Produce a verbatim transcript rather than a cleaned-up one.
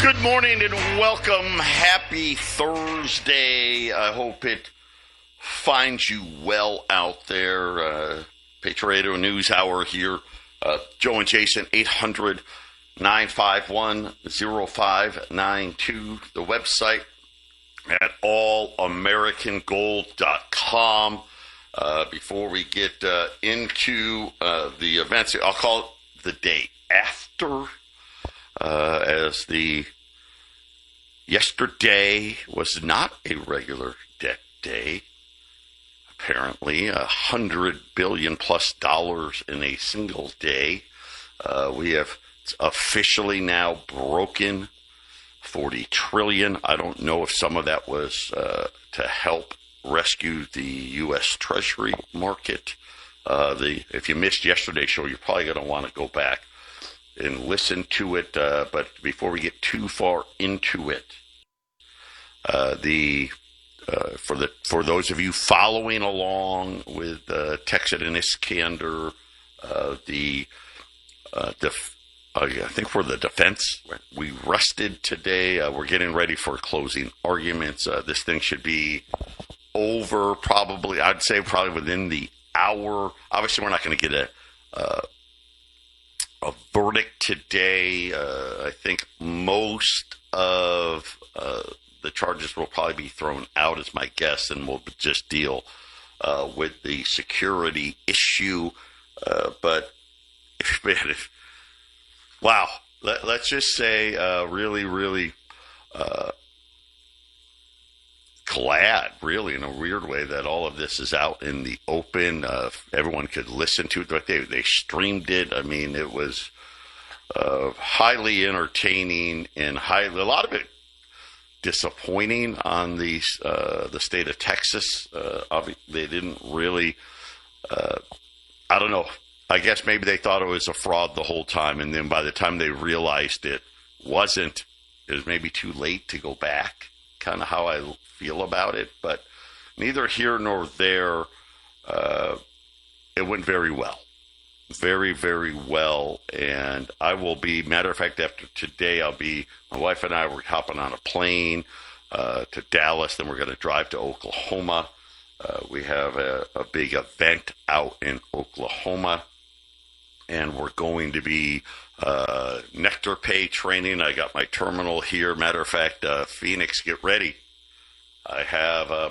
Good morning and welcome. Happy Thursday. I hope it finds you well out there. Uh, Patriot Radio News Hour here. Uh, Joe and Jason, eight hundred, nine five one, oh five nine two. The website at all american gold dot com. Uh, before we get uh, into uh, the events, I'll call it the day after. Uh, as the yesterday was not a regular debt day. Apparently, a hundred billion plus dollars in a single day. Uh, we have officially now broken forty trillion. I don't know if some of that was uh, to help rescue the U S Treasury market. Uh, the if you missed yesterday's show, you're probably going to want to go back and listen to it. Uh, but before we get too far into it, uh, the uh, for the for those of you following along with uh, Texas and Iskander, uh, the uh, def- uh, I think for the defense, we rested today. Uh, we're getting ready for closing arguments. Uh, this thing should be over probably. I'd say probably within the hour. Obviously, we're not going to get a. Uh, A verdict today. Uh, I think most of uh, the charges will probably be thrown out, is my guess, and we'll just deal uh, with the security issue. Uh, but, if, man, if, wow, Let, let's just say uh, really, really uh, glad, really, in a weird way, that all of this is out in the open. Uh, everyone could listen to it. They, they streamed it. I mean, it was uh, highly entertaining and highly, a lot of it disappointing on the, uh, the state of Texas. Uh, they didn't really, uh, I don't know, I guess maybe they thought it was a fraud the whole time, and then by the time they realized it wasn't, it was maybe too late to go back. Kind of how I feel about it, but neither here nor there. Uh, it went very well, very, very well, and I will be, matter of fact, after today, I'll be, my wife and I were hopping on a plane uh, to Dallas, then we're going to drive to Oklahoma. Uh, we have a, a big event out in Oklahoma, and we're going to be uh, Nectar Pay training. I got my terminal here. Matter of fact, uh, Phoenix, get ready. I have uh,